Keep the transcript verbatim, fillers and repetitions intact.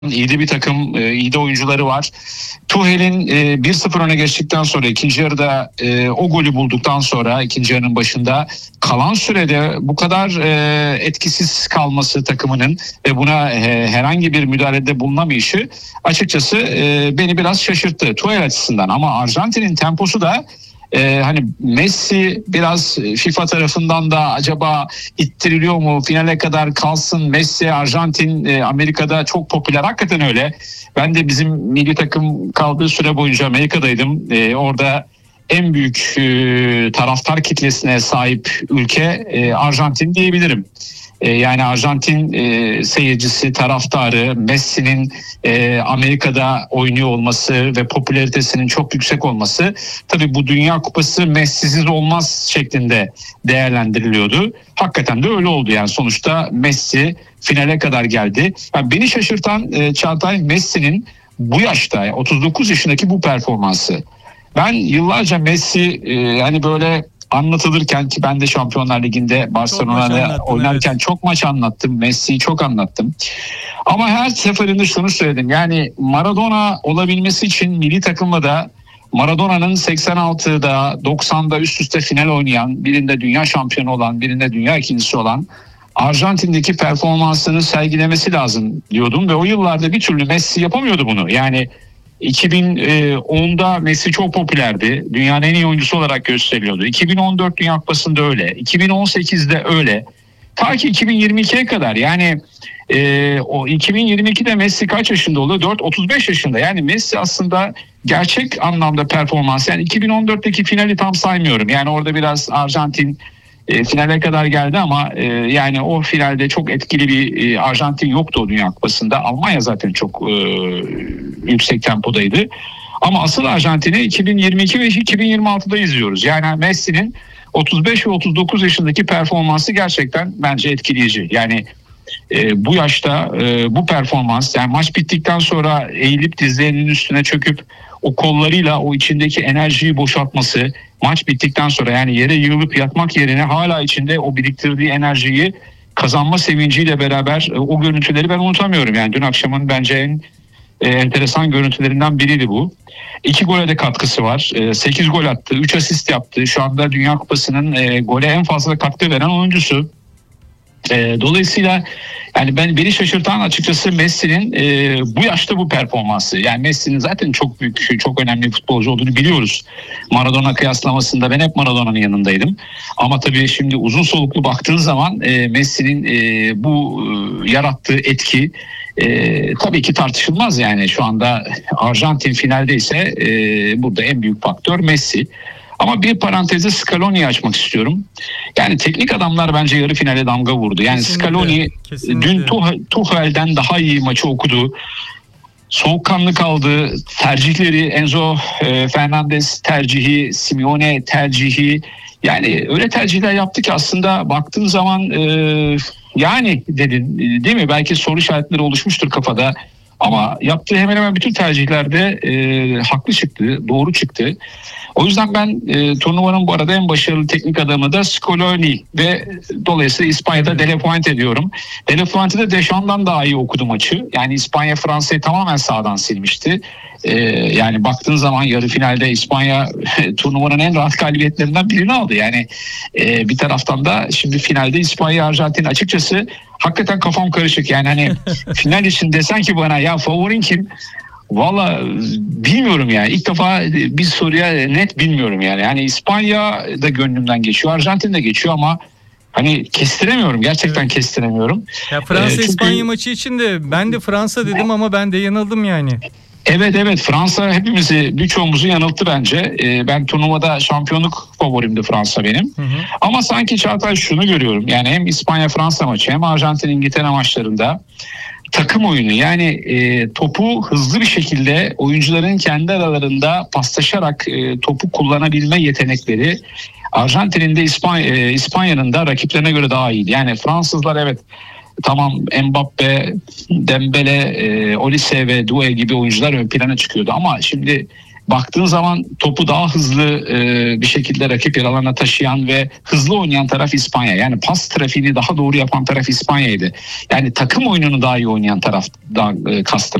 İyi de bir takım, iyi de oyuncuları var. Tuchel'in bir sıfır öne geçtikten sonra ikinci yarıda o golü bulduktan sonra ikinci yarının başında kalan sürede bu kadar etkisiz kalması takımının ve buna herhangi bir müdahalede bulunamayışı açıkçası beni biraz şaşırttı Tuchel açısından. Ama Arjantin'in temposu da Ee, hani Messi biraz FIFA tarafından da acaba ittiriliyor mu, finale kadar kalsın Messi, Arjantin e, Amerika'da çok popüler, hakikaten öyle. Ben de bizim milli takım kaldığı süre boyunca Amerika'daydım. Ee, orada en büyük e, taraftar kitlesine sahip ülke e, Arjantin diyebilirim. Yani Arjantin e, seyircisi, taraftarı, Messi'nin e, Amerika'da oynuyor olması ve popülaritesinin çok yüksek olması, tabii bu Dünya Kupası Messi'siz olmaz şeklinde değerlendiriliyordu. Hakikaten de öyle oldu. Yani sonuçta Messi finale kadar geldi. Yani beni şaşırtan e, Çağatay, Messi'nin bu yaşta, otuz dokuz yaşındaki bu performansı. Ben yıllarca Messi e, hani böyle anlatılırken, ki ben de Şampiyonlar Ligi'nde Barcelona'da oynarken evet. çok maç anlattım. Messi'yi çok anlattım. Ama her seferinde şunu söyledim. Yani Maradona olabilmesi için milli takımla da Maradona'nın seksen altıda doksanda üst üste final oynayan, birinde dünya şampiyonu olan, birinde dünya ikincisi olan Arjantin'deki performansını sergilemesi lazım diyordum ve o yıllarda bir türlü Messi yapamıyordu bunu. Yani iki bin onda Messi çok popülerdi. Dünyanın en iyi oyuncusu olarak gösteriliyordu. iki bin on dört Dünya Kupası'nda öyle. iki bin on sekizde öyle. Ta ki iki bin yirmi ikiye kadar. Yani e, o iki bin yirmi ikide Messi kaç yaşında oluyor? dört otuz beş yaşında. Yani Messi aslında gerçek anlamda performans. Yani iki bin on dörtteki finali tam saymıyorum. Yani orada biraz Arjantin E, finale kadar geldi ama e, yani o finalde çok etkili bir e, Arjantin yoktu o Dünya Kupası'nda. Almanya zaten çok e, yüksek tempodaydı. Ama asıl Arjantin'i iki bin yirmi iki ve iki bin yirmi altıda izliyoruz. Yani Messi'nin otuz beş ve otuz dokuz yaşındaki performansı gerçekten bence etkileyici. Yani e, bu yaşta e, bu performans, yani maç bittikten sonra eğilip dizlerinin üstüne çöküp o kollarıyla o içindeki enerjiyi boşaltması, maç bittikten sonra yani yere yığılıp yatmak yerine hala içinde o biriktirdiği enerjiyi kazanma sevinciyle beraber o görüntüleri ben unutamıyorum. Yani dün akşamın bence en e, enteresan görüntülerinden biriydi bu. İki gole de katkısı var. E, sekiz gol attı, üç asist yaptı. Şu anda Dünya Kupası'nın e, gole en fazla katkı veren oyuncusu. E, dolayısıyla yani ben beni şaşırtan açıkçası Messi'nin e, bu yaşta bu performansı. Yani Messi'nin zaten çok büyük, çok önemli bir futbolcu olduğunu biliyoruz. Maradona kıyaslamasında ben hep Maradona'nın yanındaydım. Ama tabii şimdi uzun soluklu baktığın zaman e, Messi'nin e, bu e, yarattığı etki e, tabii ki tartışılmaz. Yani şu anda Arjantin finalde ise e, burada en büyük faktör Messi. Ama bir parantezde Scaloni'yi açmak istiyorum. Yani teknik adamlar bence yarı finale damga vurdu. Yani kesinlikle, Scaloni kesinlikle. Dün Tuchel'den daha iyi maçı okudu. Soğukkanlı kaldı. Tercihleri, Enzo e, Fernandez tercihi, Simeone tercihi. Yani öyle tercihler yaptı ki aslında baktığın zaman e, yani dedin değil mi? Belki soru işaretleri oluşmuştur kafada. Ama yaptığı hemen hemen bütün tercihlerde e, haklı çıktı, doğru çıktı. O yüzden ben e, turnuvanın bu arada en başarılı teknik adamı da Scaloni ve dolayısıyla İspanya'da De La Fuente diyorum. De La Fuente'de Deschamps'dan daha iyi okudu maçı. Yani İspanya Fransa'yı tamamen sağdan silmişti. E, yani baktığın zaman yarı finalde İspanya turnuvanın en rahat galibiyetlerinden birini aldı. Yani e, bir taraftan da şimdi finalde İspanya Arjantin, açıkçası hakikaten kafam karışık. Yani hani final için desen ki bana ya favorin kim? Valla bilmiyorum yani. İlk defa bir soruya net bilmiyorum yani. Yani İspanya da gönlümden geçiyor, Arjantin de geçiyor ama hani kestiremiyorum. Gerçekten evet. kestiremiyorum. Ya Fransa-İspanya ee, çünkü... maçı için de ben de Fransa dedim ama ben de yanıldım yani. Evet evet Fransa hepimizi, birçoğumuzu yanılttı bence. Ee, ben turnuvada şampiyonluk favorimdi Fransa benim. Hı hı. Ama sanki Çağatay şunu görüyorum. Yani hem İspanya-Fransa maçı hem Arjantin-İngiltere maçlarında takım oyunu, yani e, topu hızlı bir şekilde oyuncuların kendi aralarında paslaşarak e, topu kullanabilme yetenekleri Arjantin'in de İspanya, e, İspanya'nın da rakiplerine göre daha iyiydi. Yani Fransızlar evet tamam, Mbappe, Dembele, e, Olise ve Doué gibi oyuncular ön plana çıkıyordu ama şimdi baktığın zaman topu daha hızlı e, bir şekilde rakip yer alana taşıyan ve hızlı oynayan taraf İspanya. Yani pas trafiğini daha doğru yapan taraf İspanya'ydı. Yani takım oyununu daha iyi oynayan taraf da e, kastım.